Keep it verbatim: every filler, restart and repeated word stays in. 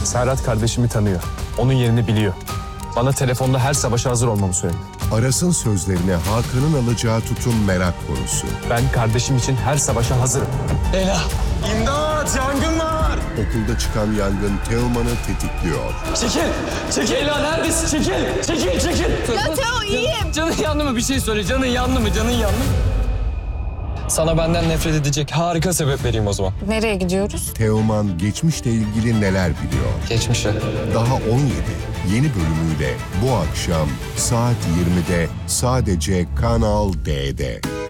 Serhat kardeşimi tanıyor. Onun yerini biliyor. Bana telefonda her savaşa hazır olmamı söyledi. Aras'ın sözlerine Hakan'ın alacağı tutum merak konusu. Ben kardeşim için her savaşa hazırım. Leyla. İmdat! Yangın var! Okulda çıkan yangın Teoman'ı tetikliyor. Çekil. Çekil Leyla, neredesin? Çekil. Çekil, çekil. Ya Teo iyiyim. Canın yandı mı? Bir şey söyle. Canın yandı mı? Canın yandı mı? Sana benden nefret edecek harika sebep vereyim o zaman. Nereye gidiyoruz? Teoman geçmişle ilgili neler biliyor? Geçmişe. Daha on yedi yeni bölümüyle bu akşam saat yirmide sadece Kanal D'de.